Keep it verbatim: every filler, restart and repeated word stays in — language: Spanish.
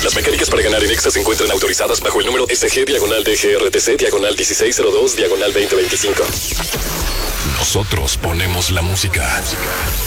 Las mecánicas para ganar en Exa se encuentran autorizadas bajo el número S G diagonal D G R T C diagonal dieciséis cero dos diagonal veinte veinticinco. Nosotros ponemos la música.